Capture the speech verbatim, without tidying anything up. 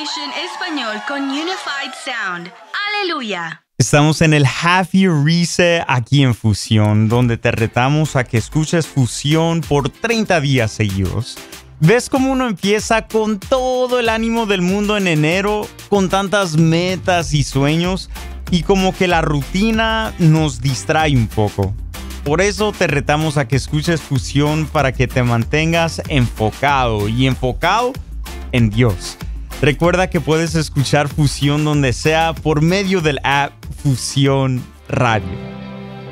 Fusion Español con Unified Sound. ¡Aleluya! Estamos en el Happy Reset aquí en Fusión, donde te retamos a que escuches Fusión por treinta días seguidos. ¿Ves cómo uno empieza con todo el ánimo del mundo en enero, con tantas metas y sueños, y como que la rutina nos distrae un poco? Por eso te retamos a que escuches Fusión para que te mantengas enfocado y enfocado en Dios. Recuerda que puedes escuchar Fusión donde sea por medio del app Fusión Radio.